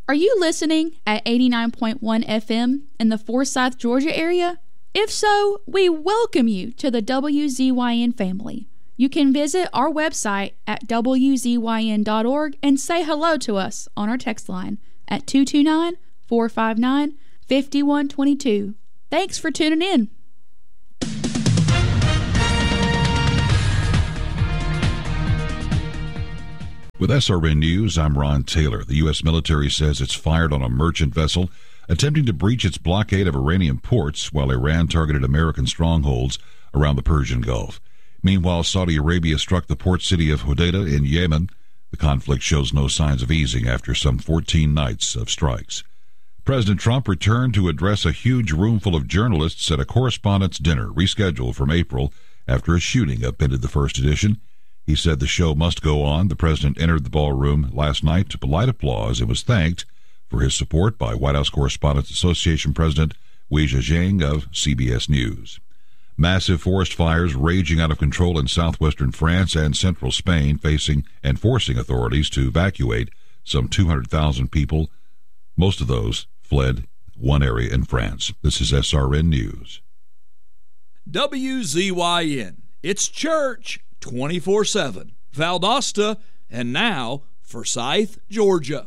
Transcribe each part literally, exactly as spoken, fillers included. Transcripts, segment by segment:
Are you listening at eighty-nine point one F M in the Forsyth, Georgia area? If so, we welcome you to the W Z Y N family. You can visit our website at W Z Y N dot org and say hello to us on our text line at two two nine, four five nine, five one two two. Thanks for tuning in. With S R N News, I'm Ron Taylor. The U S military says it's fired on a merchant vessel attempting to breach its blockade of Iranian ports while Iran targeted American strongholds around the Persian Gulf. Meanwhile, Saudi Arabia struck the port city of Hodeidah in Yemen. The conflict shows no signs of easing after some fourteen nights of strikes. President Trump returned to address a huge room full of journalists at a correspondents' dinner rescheduled from April after a shooting upended the first edition. He said the show must go on. The president entered the ballroom last night to polite applause and was thanked for his support by White House Correspondents Association President Weijia Zhang of C B S News. Massive forest fires raging out of control in southwestern France and central Spain, facing and forcing authorities to evacuate some two hundred thousand people. Most of those fled one area in France. This is S R N News. W Z Y N. It's church twenty-four seven. Valdosta, and now Forsyth, Georgia.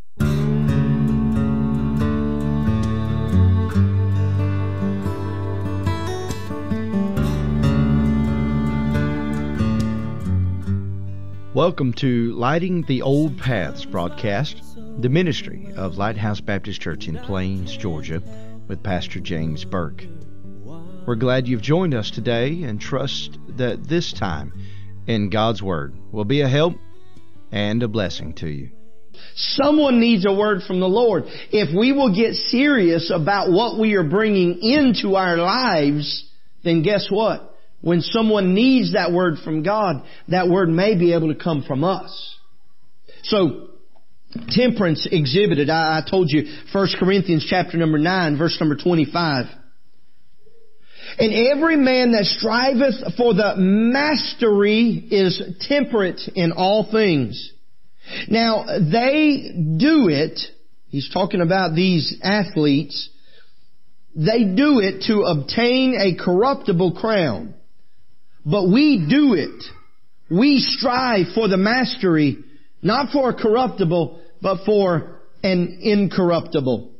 Welcome to Lighting the Old Paths broadcast, the ministry of Lighthouse Baptist Church in Plains, Georgia, with Pastor James Burke. We're glad you've joined us today and trust that this time in God's Word will be a help and a blessing to you. Someone needs a word from the Lord. If we will get serious about what we are bringing into our lives, then guess what? When someone needs that word from God, that word may be able to come from us. So, temperance exhibited. I, I told you, First Corinthians chapter number nine, verse number twenty-five. And every man that striveth for the mastery is temperate in all things. Now, they do it, he's talking about these athletes, they do it to obtain a corruptible crown. But we do it. We strive for the mastery, not for a corruptible, but for an incorruptible.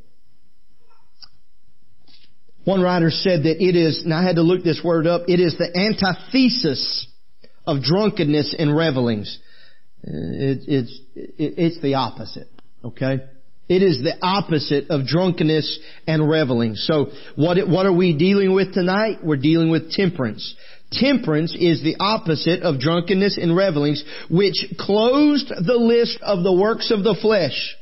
One writer said that it is, and I had to look this word up, it is the antithesis of drunkenness and revelings. It, it's, it, it's the opposite, okay? It is the opposite of drunkenness and reveling. So what, what are we dealing with tonight? We're dealing with temperance. Temperance is the opposite of drunkenness and revelings, which closed the list of the works of the flesh.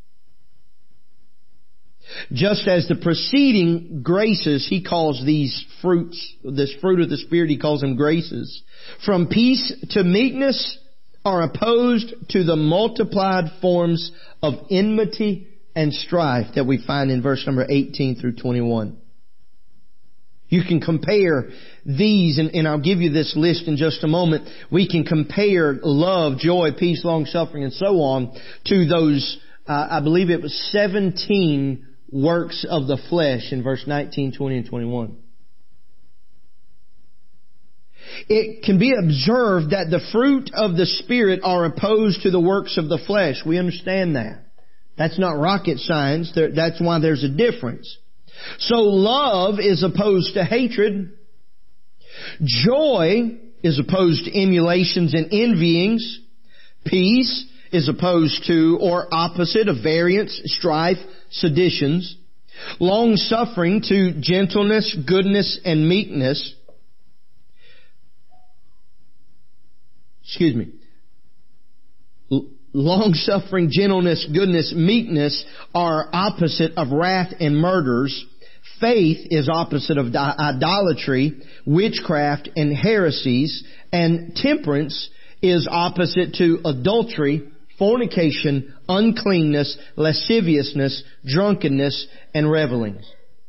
Just as the preceding graces, he calls these fruits, this fruit of the Spirit, he calls them graces. From peace to meekness are opposed to the multiplied forms of enmity and strife that we find in verse number eighteen through twenty-one. You can compare these, and, and I'll give you this list in just a moment. We can compare love, joy, peace, long-suffering, and so on to those, uh, I believe it was seventeen works of the flesh in verse nineteen, twenty, and twenty-one. It can be observed that the fruit of the Spirit are opposed to the works of the flesh. We understand that. That's not rocket science. That's why there's a difference. So love is opposed to hatred. Joy is opposed to emulations and envyings. Peace is opposed to or opposite of variance, strife, seditions. Long-suffering to gentleness, goodness, and meekness. Excuse me. Long-suffering, gentleness, goodness, meekness are opposite of wrath and murders. Faith is opposite of idolatry, witchcraft, and heresies. And temperance is opposite to adultery, fornication, uncleanness, lasciviousness, drunkenness, and revelings.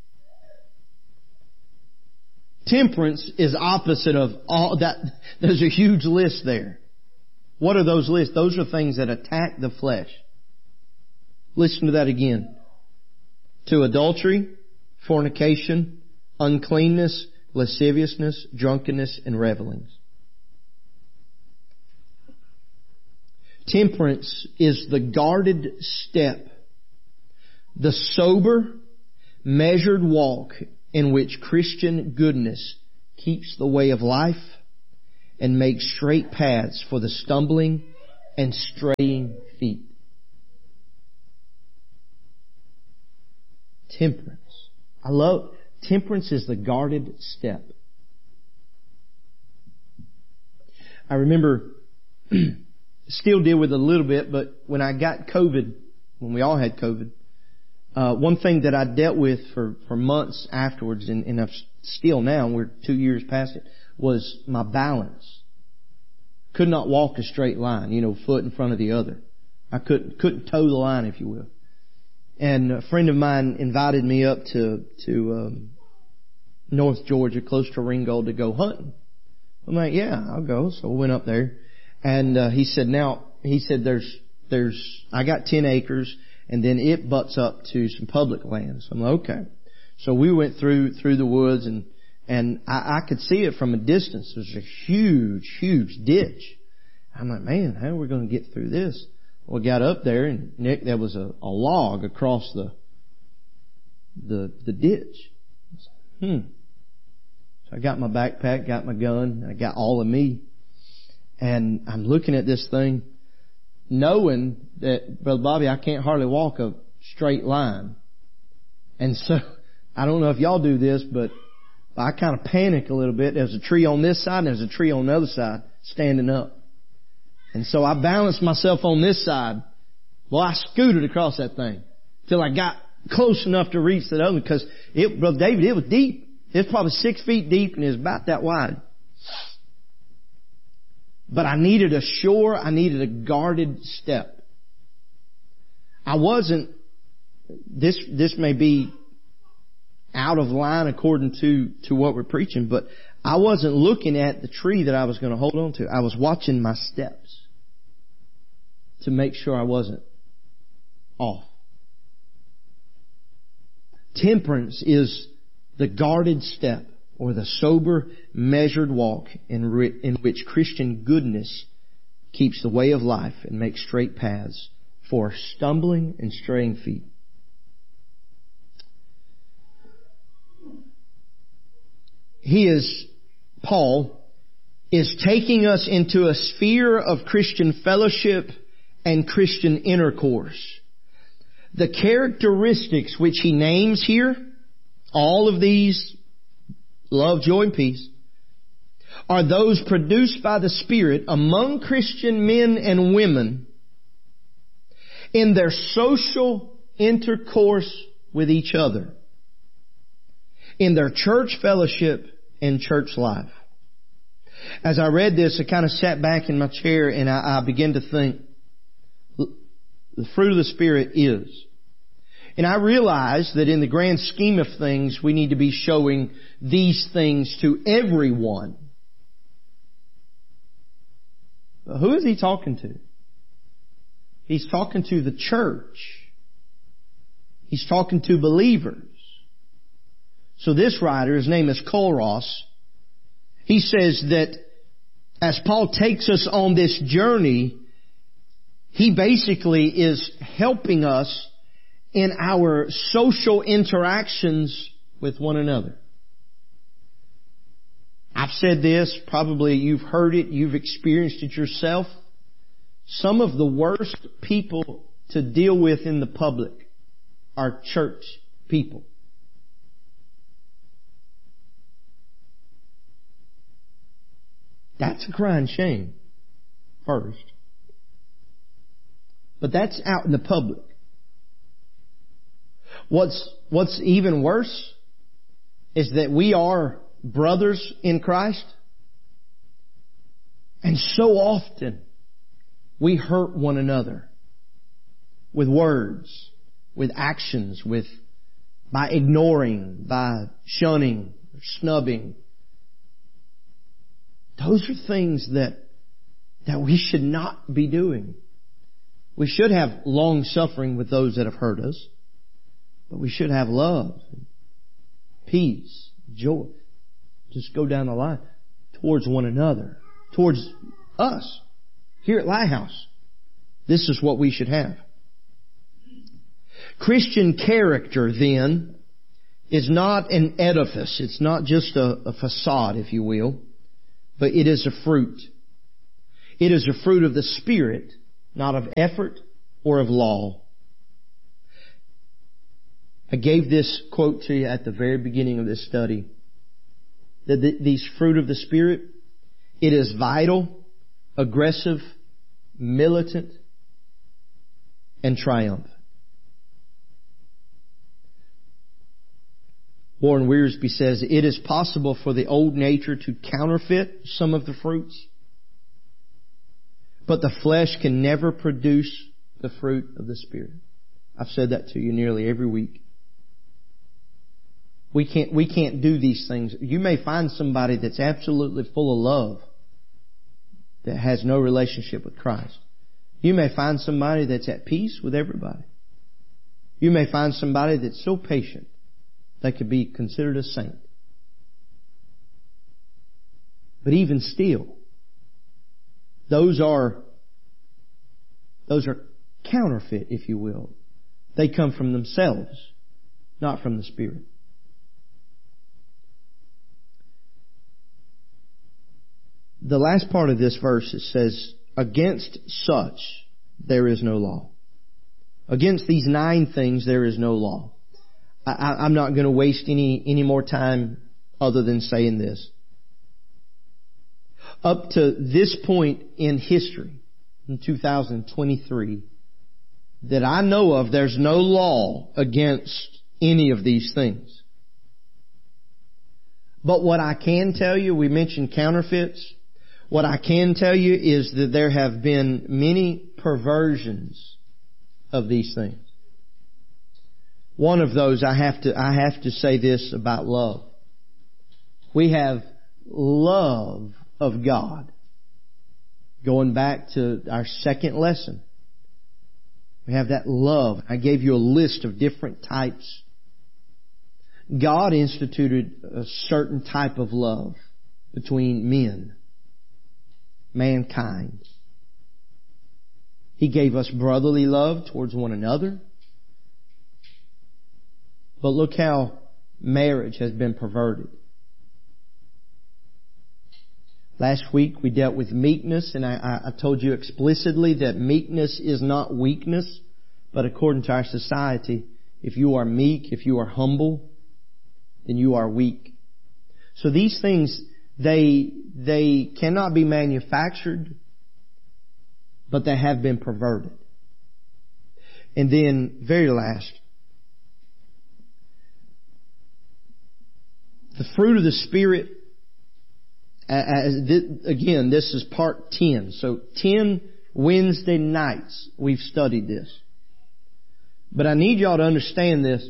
Temperance is opposite of all that. There's a huge list there. What are those lists? Those are things that attack the flesh. Listen to that again. To adultery, fornication, uncleanness, lasciviousness, drunkenness, and revelings. Temperance is the guarded step, the sober, measured walk in which Christian goodness keeps the way of life and makes straight paths for the stumbling and straying feet. Temperance. I love, temperance is the guarded step. I remember, still deal with it a little bit, but when I got COVID, when we all had COVID, uh, one thing that I dealt with for, for months afterwards, and, and I'm still now, we're two years past it, was my balance. Could not walk a straight line, you know, foot in front of the other. I couldn't, couldn't toe the line, if you will. And a friend of mine invited me up to, to, um, North Georgia, close to Ringgold, to go hunting. I'm like, yeah, I'll go. So I went up there. And, uh, he said, now, he said, there's, there's, I got ten acres, and then it butts up to some public land. So I'm like, okay. So we went through, through the woods, and, and I, I could see it from a distance. There's a huge, huge ditch. I'm like, man, how are we going to get through this? We got up there, and Nick, there was a, a log across the, the, the ditch. I was like, hmm. So I got my backpack, got my gun, I got all of me. And I'm looking at this thing, knowing that, Brother Bobby, I can't hardly walk a straight line. And so, I don't know if y'all do this, but I kind of panic a little bit. There's a tree on this side and there's a tree on the other side standing up. And so I balanced myself on this side. Well, I scooted across that thing till I got close enough to reach that other, because it, Brother David, it was deep. It was probably six feet deep and it was about that wide. But I needed a sure, I needed a guarded step. I wasn't, this, this may be out of line according to, to what we're preaching, but I wasn't looking at the tree that I was going to hold on to. I was watching my steps to make sure I wasn't off. Temperance is the guarded step, or the sober, measured walk in, re- in which Christian goodness keeps the way of life and makes straight paths for stumbling and straying feet. He is, Paul, is taking us into a sphere of Christian fellowship and Christian intercourse. The characteristics which he names here, all of these, love, joy, and peace, are those produced by the Spirit among Christian men and women in their social intercourse with each other, in their church fellowship and church life. As I read this, I kind of sat back in my chair and I, I began to think, the fruit of the Spirit is. And I realize that in the grand scheme of things, we need to be showing these things to everyone. But who is he talking to? He's talking to the church. He's talking to believers. So this writer, his name is Koros, he says that as Paul takes us on this journey, he basically is helping us in our social interactions with one another. I've said this, probably you've heard it, you've experienced it yourself. Some of the worst people to deal with in the public are church people. That's a crying shame, first. But that's out in the public. What's, what's even worse is that we are brothers in Christ. And so often we hurt one another with words, with actions, with, by ignoring, by shunning, or snubbing. Those are things that, that we should not be doing. We should have long suffering with those that have hurt us. But we should have love, peace, joy. Just go down the line towards one another, towards us here at Lighthouse. This is what we should have. Christian character, then, is not an edifice. It's not just a, a facade, if you will, but it is a fruit. It is a fruit of the Spirit, not of effort or of law. I gave this quote to you at the very beginning of this study. That the, these fruit of the Spirit, it is vital, aggressive, militant, and triumphant. Warren Wiersbe says, it is possible for the old nature to counterfeit some of the fruits, but the flesh can never produce the fruit of the Spirit. I've said that to you nearly every week. We can't, we can't do these things. You may find somebody that's absolutely full of love that has no relationship with Christ. You may find somebody that's at peace with everybody. You may find somebody that's so patient they could be considered a saint. But even still, those are, those are counterfeit, if you will. They come from themselves, not from the Spirit. The last part of this verse, it says, against such there is no law. Against these nine things there is no law. I, I'm not going to waste any, any more time other than saying this. Up to this point in history, in two thousand twenty-three, that I know of, there's no law against any of these things. But what I can tell you, we mentioned counterfeits. What I can tell you is that there have been many perversions of these things. One of those, I have to, I have to say this about love. We have love of God. Going back to our second lesson. We have that love. I gave you a list of different types. God instituted a certain type of love between men. Mankind. He gave us brotherly love towards one another. But look how marriage has been perverted. Last week we dealt with meekness, and I, I told you explicitly that meekness is not weakness, but according to our society, if you are meek, if you are humble, then you are weak. So these things, They, they cannot be manufactured, but they have been perverted. And then, very last, the fruit of the Spirit, as, again, this is part ten. So ten Wednesday nights we've studied this. But I need y'all to understand this.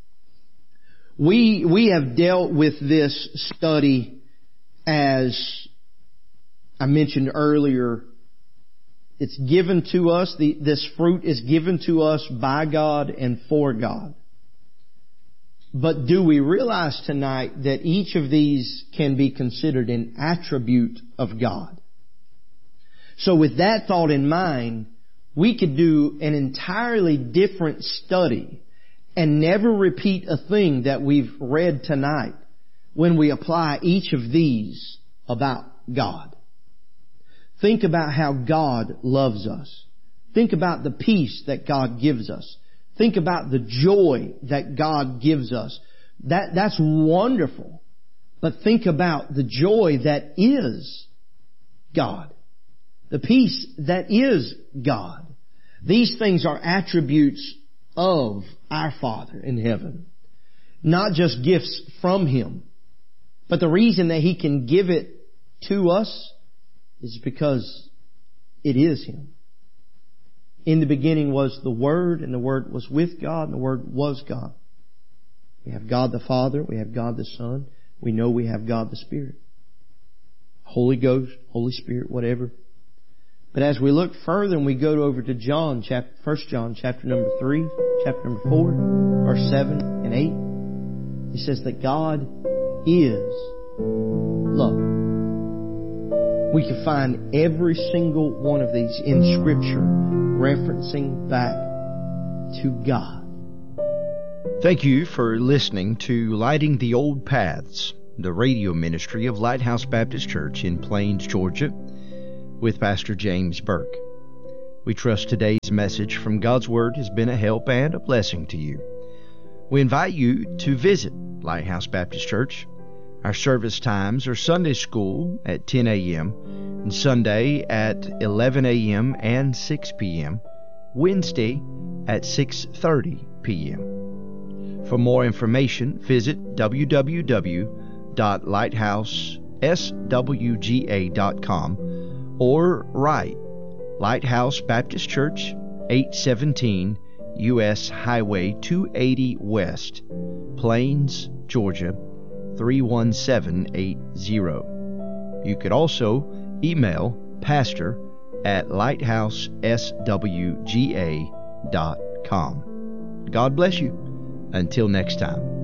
We, we have dealt with this study as I mentioned earlier. It's given to us, the, this fruit is given to us by God and for God. But do we realize tonight that each of these can be considered an attribute of God? So with that thought in mind, we could do an entirely different study and never repeat a thing that we've read tonight when we apply each of these about God. Think about how God loves us. Think about the peace that God gives us. Think about the joy that God gives us. That, that's wonderful. But think about the joy that is God. The peace that is God. These things are attributes of our Father in heaven. Not just gifts from Him. But the reason that He can give it to us is because it is Him. In the beginning was the Word, and the Word was with God, and the Word was God. We have God the Father, we have God the Son, we know we have God the Spirit. Holy Ghost, Holy Spirit, whatever. But as we look further and we go over to John, chapter, First John, chapter number three, chapter number four, verse seven and eight, he says that God is love. We can find every single one of these in Scripture referencing back to God. Thank you for listening to Lighting the Old Paths, the radio ministry of Lighthouse Baptist Church in Plains, Georgia, with Pastor James Burke. We trust today's message from God's Word has been a help and a blessing to you. We invite you to visit Lighthouse Baptist Church. Our service times are Sunday school at ten a.m. and Sunday at eleven a.m. and six p.m., Wednesday at six thirty p.m. For more information, visit w w w dot lighthouse s w g a dot com or write Lighthouse Baptist Church, eight seventeen U S Highway two eighty West, Plains, Georgia, three one seven eight zero. You could also email pastor at lighthouse s w g a dot com. God bless you. Until next time.